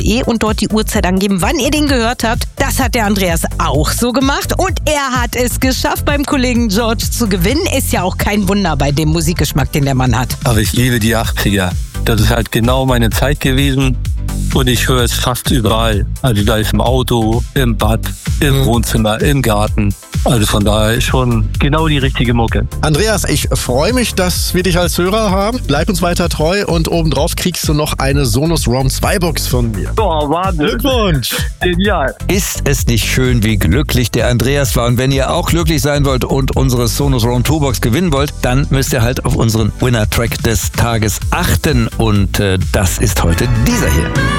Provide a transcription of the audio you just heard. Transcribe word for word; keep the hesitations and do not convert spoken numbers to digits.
de und dort die Uhrzeit angeben, wann ihr den gehört habt. Das hat der Andreas auch so gemacht und er hat es geschafft, beim Kollegen George zu gewinnen. Ist ja auch kein Wunder bei dem Musikgeschmack, den der Mann hat. Aber ich liebe die achtziger. Das ist halt genau meine Zeit gewesen. Und ich höre es fast überall. Also da ist im Auto, im Bad, im mhm. Wohnzimmer, im Garten. Also von daher ist schon genau die richtige Mucke. Andreas, ich freue mich, dass wir dich als Hörer haben. Bleib uns weiter treu und obendrauf kriegst du noch eine Sonos Roam zwei Box von mir. Oh, Wahnsinn. Glückwunsch. Genial. Ist es nicht schön, wie glücklich der Andreas war? Und wenn ihr auch glücklich sein wollt und unsere Sonos Roam zwei Box gewinnen wollt, dann müsst ihr halt auf unseren Winner-Track des Tages achten. Und äh, das ist heute dieser hier.